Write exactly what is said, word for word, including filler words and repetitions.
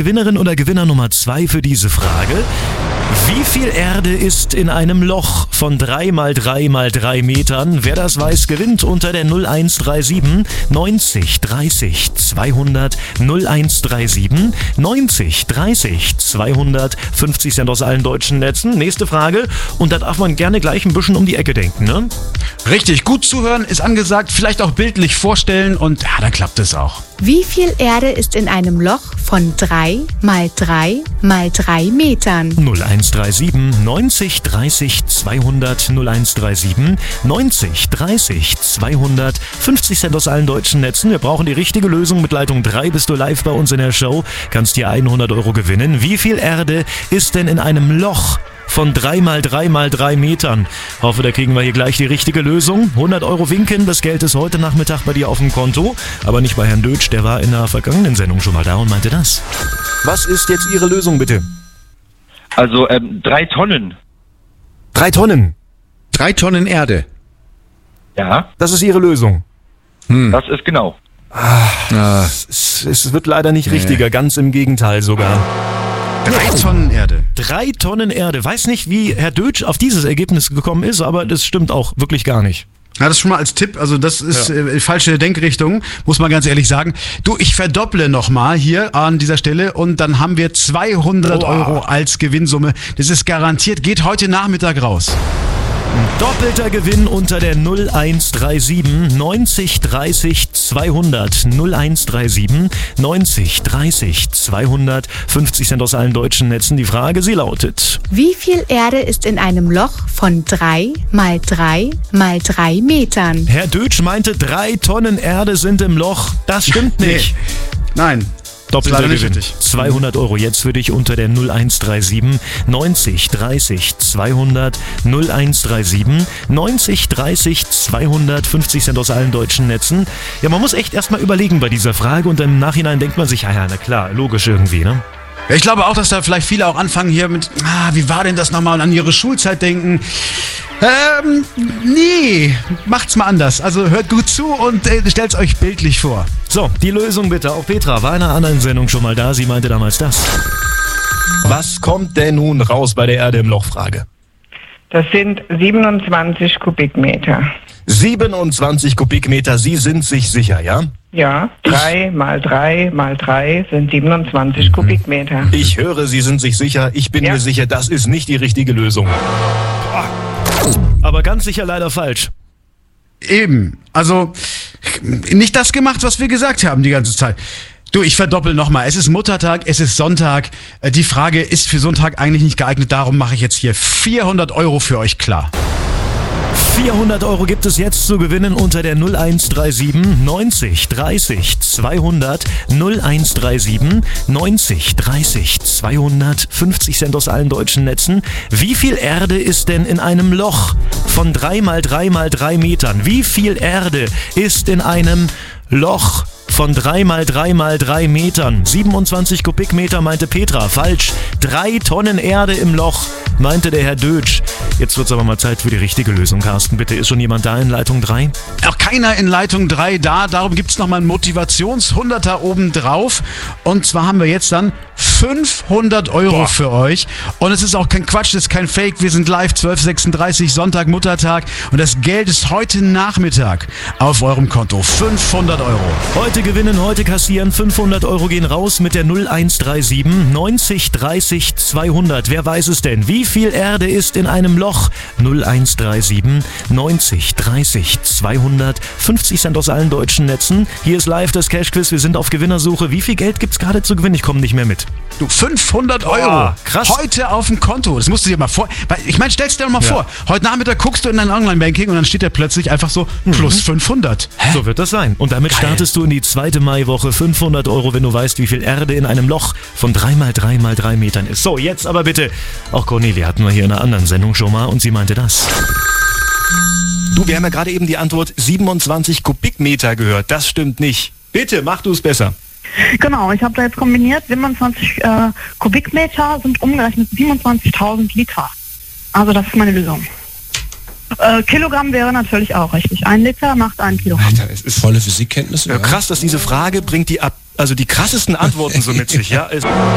Gewinnerin oder Gewinner Nummer zwei für diese Frage. Wie viel Erde ist in einem Loch von drei mal drei mal drei Metern? Wer das weiß, gewinnt unter der null eins drei sieben neunzig dreißig zweihundert null eins drei sieben neunzig dreißig zweihundert fünfzig Cent aus allen deutschen Netzen. Nächste Frage. Und da darf man gerne gleich ein bisschen um die Ecke denken, ne? Richtig, gut zuhören ist angesagt, vielleicht auch bildlich vorstellen und ja, dann klappt es auch. Wie viel Erde ist in einem Loch von drei mal drei mal drei Metern? null eins drei sieben neunzig dreißig zweihundert null eins drei sieben neunzig dreißig zweihundert fünfzig Cent aus allen deutschen Netzen. Wir brauchen die richtige Lösung. Mit Leitung drei bist du live bei uns in der Show. Kannst dir hundert Euro gewinnen. Wie viel Erde ist denn in einem Loch von drei mal drei mal drei Metern? Hoffe, da kriegen wir hier gleich die richtige Lösung. hundert Euro winken, das Geld ist heute Nachmittag bei dir auf dem Konto. Aber nicht bei Herrn Dötsch, der war in der vergangenen Sendung schon mal da und meinte das. Was ist jetzt Ihre Lösung, bitte? Also ähm, drei Tonnen. Drei Tonnen. Drei Tonnen Erde. Ja, Das ist Ihre Lösung. Hm. das ist genau. Ah, Es, es wird leider nicht richtiger, ganz im Gegenteil sogar. drei Tonnen Erde. Drei Tonnen Erde. Weiß nicht, wie Herr Dötsch auf dieses Ergebnis gekommen ist, aber das stimmt auch wirklich gar nicht. Ja, das schon mal als Tipp, also das ist ja. äh, falsche Denkrichtung, muss man ganz ehrlich sagen. Du, ich verdopple nochmal hier an dieser Stelle und dann haben wir zweihundert Euro als Gewinnsumme. Das ist garantiert, geht heute Nachmittag raus. Doppelter Gewinn unter der null eins drei sieben neunzig dreißig zweihundert null eins drei sieben neunzig dreißig zweihundert fünfzig Cent aus allen deutschen Netzen. Die Frage, sie lautet: Wie viel Erde ist in einem Loch von drei mal drei mal drei Metern? Herr Dötsch meinte, drei Tonnen Erde sind im Loch. Das stimmt nicht. Nee. Nein. Doppelter leider nicht Gewinn. richtig. zweihundert Euro jetzt für dich unter der null eins drei sieben neunzig dreißig zweihundert null eins drei sieben neunzig dreißig zweihundert fünfzig Cent aus allen deutschen Netzen. Ja, man muss echt erstmal überlegen bei dieser Frage und im Nachhinein denkt man sich, ja, ja, na klar, logisch irgendwie, ne? Ja, ich glaube auch, dass da vielleicht viele auch anfangen hier mit, ah, wie war denn das nochmal, und an ihre Schulzeit denken. Ähm, nee, macht's mal anders. Also hört gut zu und äh, stellt's euch bildlich vor. So, die Lösung bitte. Auch Petra war in einer anderen Sendung schon mal da. Sie meinte damals das. Was kommt denn nun raus bei der Erde im Loch-Frage? Das sind siebenundzwanzig Kubikmeter. siebenundzwanzig Kubikmeter. Sie sind sich sicher, ja? Ja, drei mal drei mal drei sind siebenundzwanzig Kubikmeter. Ich höre, Sie sind sich sicher. Ich bin Ja. mir sicher, das ist nicht die richtige Lösung. Aber ganz sicher leider falsch. Eben. Also, nicht das gemacht, was wir gesagt haben die ganze Zeit. Du, ich verdoppel nochmal. Es ist Muttertag, es ist Sonntag. Äh, Die Frage ist für Sonntag eigentlich nicht geeignet. Darum mache ich jetzt hier vierhundert Euro für euch klar. vierhundert Euro gibt es jetzt zu gewinnen unter der null eins drei sieben neunzig dreißig zweihundert null eins drei sieben neunzig dreißig zweihundert fünfzig Cent aus allen deutschen Netzen. Wie viel Erde ist denn in einem Loch von drei mal drei mal drei Metern? Wie viel Erde ist in einem Loch von drei mal drei mal drei Metern? siebenundzwanzig Kubikmeter meinte Petra. Falsch. drei Tonnen Erde im Loch, meinte der Herr Dötsch. Jetzt wird's aber mal Zeit für die richtige Lösung, Carsten. Bitte, ist schon jemand da in Leitung drei? Auch keiner in Leitung drei da. Darum gibt's nochmal einen Motivations-Hunderter oben drauf. Und zwar haben wir jetzt dann fünfhundert Euro Boah. für euch. Und es ist auch kein Quatsch, das ist kein Fake. Wir sind live, zwölf Uhr sechsunddreißig, Sonntag, Muttertag. Und das Geld ist heute Nachmittag auf eurem Konto. fünfhundert Euro. Heute gewinnen, heute kassieren. fünfhundert Euro gehen raus mit der null eins drei sieben neunzig dreißig zweihundert. Wer weiß es denn? Wie viel Erde ist in einem Loch? null eins drei sieben neunzig dreißig zweihundert fünfzig Cent aus allen deutschen Netzen. Hier ist live das Cash-Quiz. Wir sind auf Gewinnersuche. Wie viel Geld gibt's gerade zu gewinnen? Ich komme nicht mehr mit. Du, fünfhundert Euro. Boah, krass. Heute auf dem Konto. Das musst du dir mal vor. weil- Ich meine, stell's dir doch mal Ja. vor. Heute Nachmittag guckst du in dein Online-Banking und dann steht da plötzlich einfach so plus fünfhundert. Hä? So wird das sein. Und damit Geil. startest du in die zweite Maiwoche. fünfhundert Euro, wenn du weißt, wie viel Erde in einem Loch von drei mal drei mal drei Metern ist. So, jetzt aber bitte. Auch Cornelia hatten wir hier in einer anderen Sendung schon mal und sie meinte das. Du, wir haben ja gerade eben die Antwort siebenundzwanzig Kubikmeter gehört. Das stimmt nicht. Bitte, mach du es besser. Genau, ich habe da jetzt kombiniert, siebenundzwanzig äh, Kubikmeter sind umgerechnet siebenundzwanzigtausend Liter. Also das ist meine Lösung. Äh, Kilogramm wäre natürlich auch richtig. Ein Liter macht ein Kilogramm. Alter, es ist Volle Physikkenntnisse. ja, krass, dass diese Frage bringt die ab, also die krassesten Antworten so mit sich, ja. Es